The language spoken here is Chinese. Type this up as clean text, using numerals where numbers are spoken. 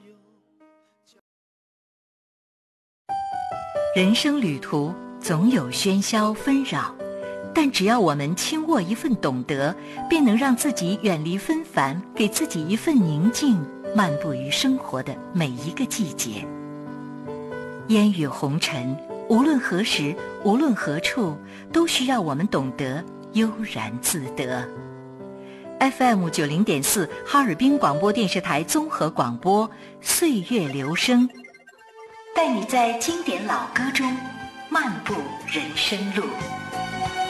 人生旅途总有喧嚣纷扰，但只要我们轻握一份懂得，便能让自己远离纷繁，给自己一份宁静，漫步于生活的每一个季节。烟雨红尘，无论何时，无论何处，都需要我们懂得悠然自得。FM 90.4哈尔滨广播电视台综合广播，岁月流声，带你在经典老歌中漫步人生路。